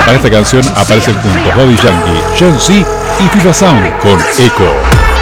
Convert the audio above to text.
Para esta canción aparecen juntos Daddy Yankee, John C y FIFA Sound con Echo.